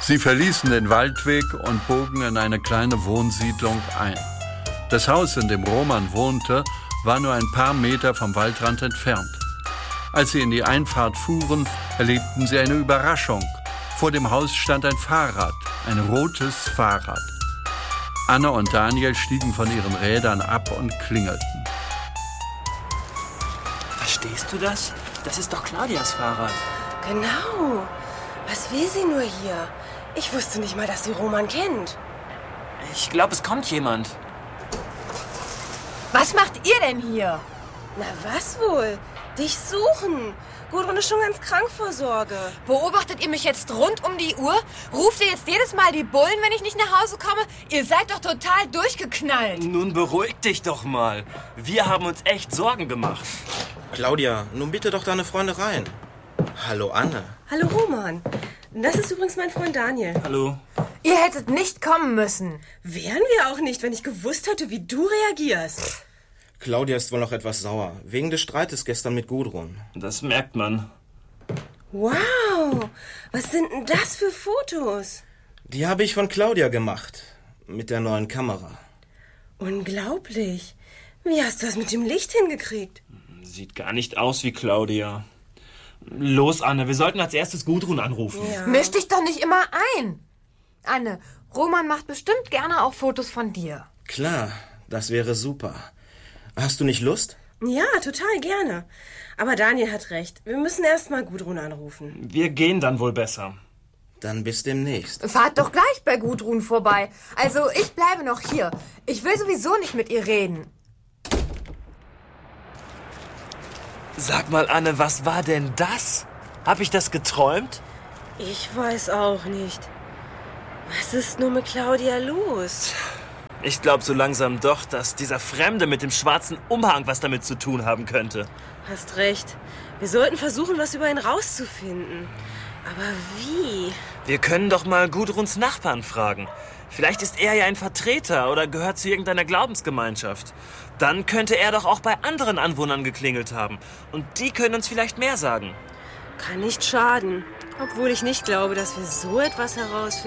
Sie verließen den Waldweg und bogen in eine kleine Wohnsiedlung ein. Das Haus, in dem Roman wohnte, war nur ein paar Meter vom Waldrand entfernt. Als sie in die Einfahrt fuhren, erlebten sie eine Überraschung. Vor dem Haus stand ein Fahrrad, ein rotes Fahrrad. Anne und Daniel stiegen von ihren Rädern ab und klingelten. Verstehst du das? Das ist doch Claudias Fahrrad. Genau. Was will sie nur hier? Ich wusste nicht mal, dass sie Roman kennt. Ich glaube, es kommt jemand. Was macht ihr denn hier? Na was wohl? Dich suchen. Gudrun ist schon ganz krank vor Sorge. Beobachtet ihr mich jetzt rund um die Uhr? Ruft ihr jetzt jedes Mal die Bullen, wenn ich nicht nach Hause komme? Ihr seid doch total durchgeknallt. Nun beruhig dich doch mal. Wir haben uns echt Sorgen gemacht. Claudia, nun bitte doch deine Freunde rein. Hallo Anne. Hallo Roman. Das ist übrigens mein Freund Daniel. Hallo. Ihr hättet nicht kommen müssen. Wären wir auch nicht, wenn ich gewusst hätte, wie du reagierst. Claudia ist wohl noch etwas sauer, wegen des Streites gestern mit Gudrun. Das merkt man. Wow, was sind denn das für Fotos? Die habe ich von Claudia gemacht, mit der neuen Kamera. Unglaublich. Wie hast du das mit dem Licht hingekriegt? Sieht gar nicht aus wie Claudia. Los, Anne, wir sollten als erstes Gudrun anrufen. Ja. Misch dich doch nicht immer ein. Anne, Roman macht bestimmt gerne auch Fotos von dir. Klar, das wäre super. Hast du nicht Lust? Ja, total gerne. Aber Daniel hat recht. Wir müssen erst mal Gudrun anrufen. Wir gehen dann wohl besser. Dann bis demnächst. Fahrt doch gleich bei Gudrun vorbei. Also, ich bleibe noch hier. Ich will sowieso nicht mit ihr reden. Sag mal, Anne, was war denn das? Hab ich das geträumt? Ich weiß auch nicht. Was ist nur mit Claudia los? Ich glaube so langsam doch, dass dieser Fremde mit dem schwarzen Umhang was damit zu tun haben könnte. Hast recht. Wir sollten versuchen, was über ihn rauszufinden. Aber wie? Wir können doch mal Gudruns Nachbarn fragen. Vielleicht ist er ja ein Vertreter oder gehört zu irgendeiner Glaubensgemeinschaft. Dann könnte er doch auch bei anderen Anwohnern geklingelt haben. Und die können uns vielleicht mehr sagen. Kann nicht schaden. Obwohl ich nicht glaube, dass wir so etwas herausfinden.